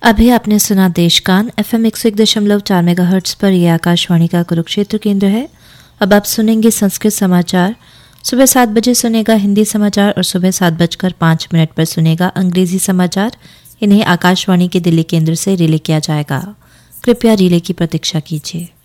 अभी आपने सुना देशकान FM 101.4 मेगाहर्ट्ज पर। यह आकाशवाणी का कुरुक्षेत्र केंद्र है। अब आप सुनेंगे संस्कृत समाचार। सुबह 7 बजे सुनेगा हिंदी समाचार और सुबह 7:05 पर सुनेगा अंग्रेजी समाचार। इन्हें आकाशवाणी के दिल्ली केंद्र से रिले किया जाएगा। कृपया रिले की प्रतीक्षा कीजिए।